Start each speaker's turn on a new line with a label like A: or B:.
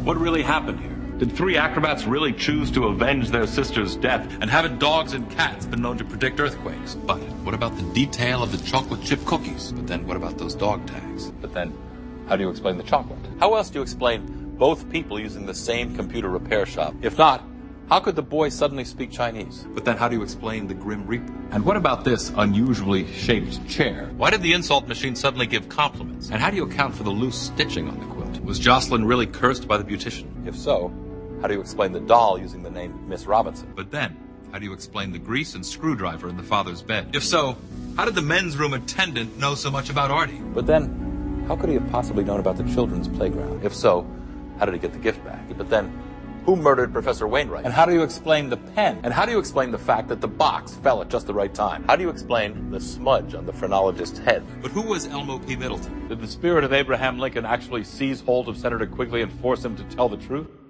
A: What really happened here? Did three acrobats really choose to avenge their sister's death?
B: And haven't dogs and cats been known to predict earthquakes? But what about the detail of the chocolate chip cookies? But then what about those dog tags?
C: But then, how do you explain the chocolate? How else do you explain both people using the same computer repair shop? If not, how could the boy suddenly speak Chinese?
B: But then how do you explain the Grim Reaper?
A: And what about this unusually shaped chair?
B: Why did the insult machine suddenly give compliments? And how do you account for the loose stitching on the quilt? Was Jocelyn really cursed by the beautician?
C: If so, how do you explain the doll using the name Miss Robinson?
B: But then, how do you explain the grease and screwdriver in the father's bed? If so, how did the men's room attendant know so much about Artie?
C: But then, how could he have possibly known about the children's playground? If so, how did he get the gift back? But then, who murdered Professor Wainwright? And how do you explain the pen? And how do you explain the fact that the box fell at just the right time? How do you explain the smudge on the phrenologist's head?
B: But who was Elmo P. Middleton?
C: Did the spirit of Abraham Lincoln actually seize hold of Senator Quigley and force him to tell the truth?